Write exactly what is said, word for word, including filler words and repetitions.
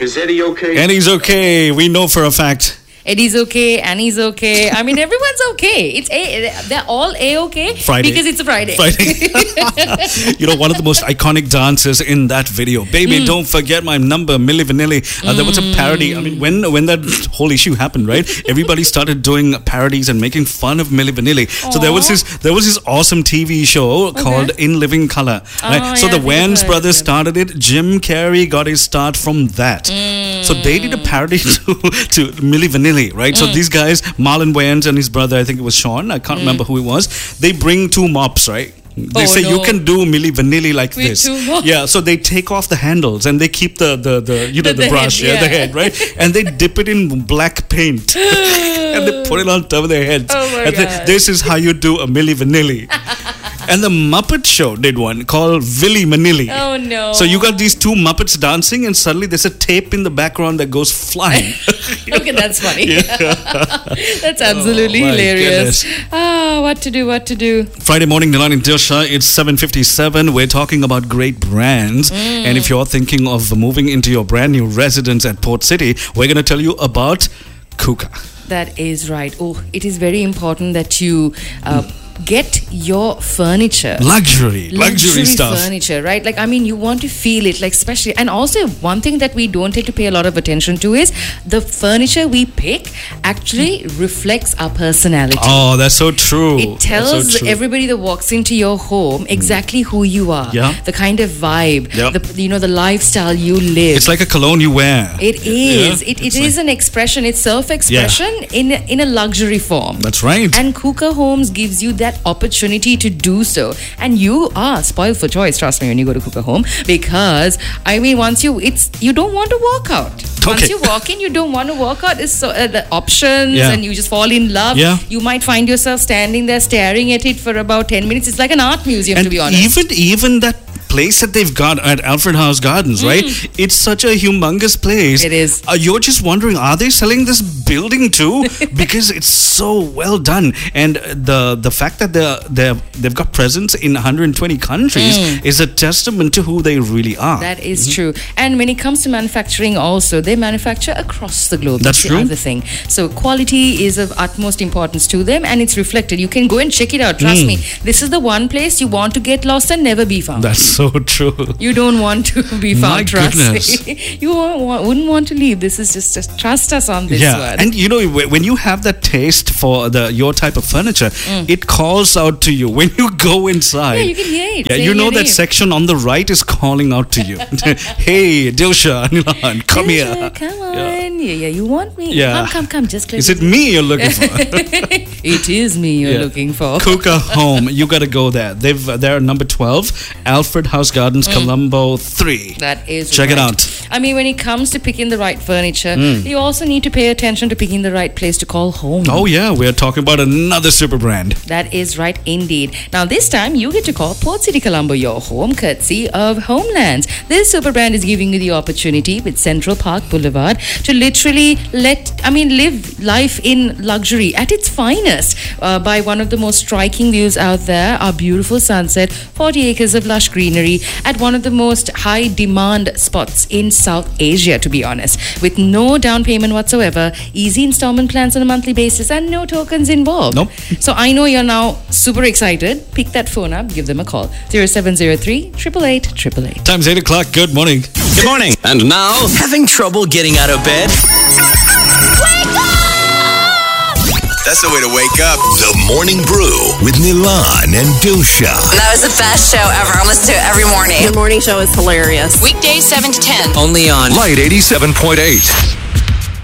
Is Eddie okay? Eddie's okay. We know for a fact. Eddie's okay, Annie's okay. I mean, everyone's okay. It's a, they're all a-okay Friday. because it's a Friday. Friday. You know, one of the most iconic dances in that video. Baby, mm. don't forget my number, Milli Vanilli. Uh, mm. There was a parody. I mean, when when that whole issue happened, right? Everybody started doing parodies and making fun of Milli Vanilli. Aww. So there was this there was this awesome T V show okay. called In Living Color. Right? Oh, so yeah, the Wayans brothers started it. Jim Carrey got his start from that. Mm. So they did a parody to, to Milli Vanilli, right? Mm. So these guys, Marlon Wayans and his brother, I think it was Sean, I can't mm. remember who it was, they bring two mops, right? They oh, say no. you can do Milli Vanilli like With this. two mops. Yeah, so they take off the handles and they keep the, the, the you know, the, the, the brush, head, yeah, yeah. the head, right? And they dip it in black paint and they put it on top of their heads. Oh my and God. They, this is how you do a Milli Vanilli. And the Muppet Show did one called Villi Manilli. Oh no. So you got these two Muppets dancing and suddenly there's a tape in the background that goes flying. Okay, that's funny. That's absolutely oh, hilarious. Goodness. Ah, what to do, what to do. Friday morning, Nilan and Dilsha, it's seven fifty-seven. We're talking about great brands. Mm. And if you're thinking of moving into your brand new residence at Port City, we're going to tell you about Kuka. That is right. Oh, it is very important that you... Uh, get your furniture. Luxury. Luxury, Luxury stuff. furniture, right? Like, I mean, you want to feel it, like, especially. And also, one thing that we don't take to pay a lot of attention to is the furniture we pick actually reflects our personality. Oh, that's so true. It tells so true. everybody that walks into your home exactly who you are. Yeah. The kind of vibe, yep. the, you know, the lifestyle you live. It's like a cologne you wear. It is. Yeah? It, it is like... an expression. It's self-expression yeah. in, a, in a luxury form. That's right. And Kuka Homes gives you that opportunity to do so, and you are spoiled for choice, trust me, when you go to Kuka Home, because I mean once you it's you don't want to walk out. Once okay. you walk in, you don't want to walk out. It's so uh, the options yeah. and you just fall in love. Yeah. You might find yourself standing there staring at it for about ten minutes. It's like an art museum, and to be honest. even even that place that they've got at Alfred House Gardens, mm. right? It's such a humongous place. It is. Uh, you're just wondering, are they selling this building too? Because it's so well done, and the the fact that they're they they've got presence in one hundred twenty countries mm. is a testament to who they really are. That is mm-hmm. true. And when it comes to manufacturing, also they manufacture across the globe. That's, That's the true. other thing. So quality is of utmost importance to them, and it's reflected. You can go and check it out. Trust mm. me. This is the one place you want to get lost and never be found. That's so true. You don't want to be found. My trust goodness. me. You won't, wouldn't want to leave. This is just, just trust us on this yeah. one. And you know, when you have that taste for the your type of furniture, mm. it calls out to you when you go inside. Yeah, you can hear it. Yeah, you know that name. Section on the right is calling out to you. Hey, Dilsha, Nilan, come Dilsha, here. Come on. Yeah. yeah, yeah, you want me? Yeah. Come, come, come. Just Is it me you're looking for? It is me you're yeah. looking for. Kuka Home, you got to go there. They've uh, they're number twelve, Alfred House Gardens, mm. Colombo three. That is Check right. it out. I mean, when it comes to picking the right furniture, mm. you also need to pay attention to picking the right place to call home. Oh yeah, we're talking about another super brand. That is right indeed. Now this time you get to call Port City Colombo your home, courtesy of Homelands. This super brand is giving you the opportunity with Central Park Boulevard to literally let, I mean, live life in luxury at its finest uh, by one of the most striking views out there, our beautiful sunset, forty acres of lush greenery at one of the most high demand spots in South Asia, to be honest, with no down payment whatsoever, easy installment plans on a monthly basis, and no tokens involved. Nope. So I know you're now super excited. Pick that phone up, give them a call. zero seven zero three, eight eight eight, eight eight eight. Time's eight o'clock. Good morning. Good morning. And now, having trouble getting out of bed? Wake up! That's the way to wake up. The Morning Brew with Nilan and Dilsha. That was the best show ever. I listen to it every morning. The morning show is hilarious. Weekdays seven to ten. Only on Light eighty-seven point eight.